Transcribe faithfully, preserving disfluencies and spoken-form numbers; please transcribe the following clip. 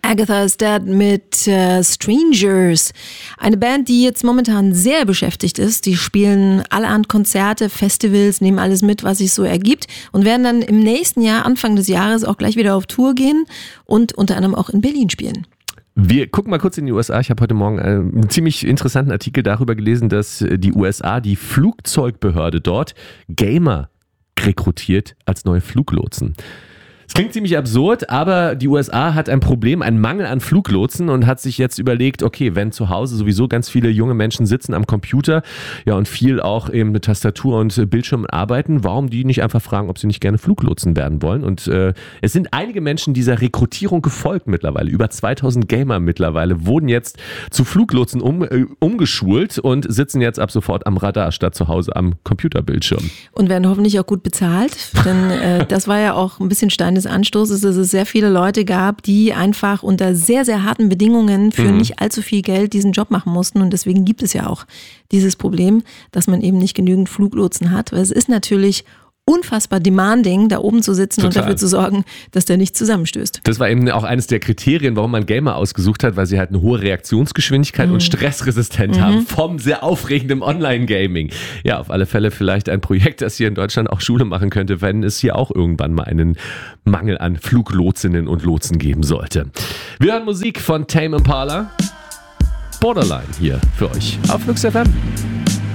Agatha is Dead mit äh, Strangers. Eine Band, die jetzt momentan sehr beschäftigt ist. Die spielen allerhand Konzerte, Festivals, nehmen alles mit, was sich so ergibt und werden dann im nächsten Jahr, Anfang des Jahres, auch gleich wieder auf Tour gehen und unter anderem auch in Berlin spielen. Wir gucken mal kurz in die U S A. Ich habe heute Morgen einen ziemlich interessanten Artikel darüber gelesen, dass die U S A, die Flugzeugbehörde dort, Gamer rekrutiert als neue Fluglotsen. Es klingt ziemlich absurd, aber die U S A hat ein Problem, einen Mangel an Fluglotsen und hat sich jetzt überlegt, okay, wenn zu Hause sowieso ganz viele junge Menschen sitzen am Computer, ja, und viel auch eben mit Tastatur und Bildschirm arbeiten, warum die nicht einfach fragen, ob sie nicht gerne Fluglotsen werden wollen? Und äh, es sind einige Menschen dieser Rekrutierung gefolgt mittlerweile. Über zweitausend Gamer mittlerweile wurden jetzt zu Fluglotsen um, äh, umgeschult und sitzen jetzt ab sofort am Radar statt zu Hause am Computerbildschirm. Und werden hoffentlich auch gut bezahlt, denn äh, das war ja auch ein bisschen Stein des Anstoßes, dass es sehr viele Leute gab, die einfach unter sehr, sehr harten Bedingungen für mhm. nicht allzu viel Geld diesen Job machen mussten. Und deswegen gibt es ja auch dieses Problem, dass man eben nicht genügend Fluglotsen hat. Weil es ist natürlich unfassbar demanding, da oben zu sitzen Total. Und dafür zu sorgen, dass der nicht zusammenstößt. Das war eben auch eines der Kriterien, warum man Gamer ausgesucht hat, weil sie halt eine hohe Reaktionsgeschwindigkeit mhm. und stressresistent mhm. haben vom sehr aufregenden Online-Gaming. Ja, auf alle Fälle vielleicht ein Projekt, das hier in Deutschland auch Schule machen könnte, wenn es hier auch irgendwann mal einen Mangel an Fluglotsinnen und Lotsen geben sollte. Wir hören Musik von Tame Impala. Borderline hier für euch auf Flux F M.